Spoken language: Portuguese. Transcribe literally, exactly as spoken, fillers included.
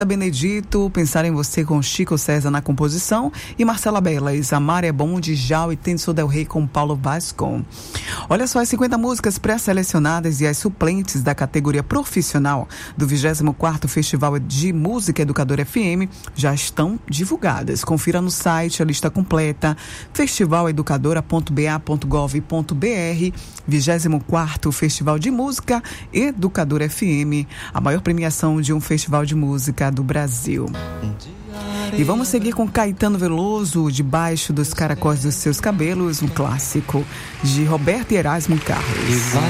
Benedito, Pensar em Você com Chico César na composição e Marcela Belas, Amar é Bom de Jal e Tenso Del Rey com Paulo Vasco. Olha só, as cinquenta músicas pré-selecionadas e as suplentes da categoria profissional do vigésimo quarto Festival de Música Educadora F M já estão divulgadas. Confira no site a lista completa, festival educadora ponto b a ponto gov ponto b r, vigésimo quarto Festival de Música Educadora F M, a maior premiação de um festival de música do Brasil. E vamos seguir com Caetano Veloso, Debaixo dos Caracóis dos Seus Cabelos, um clássico de Roberto e Erasmo Carlos.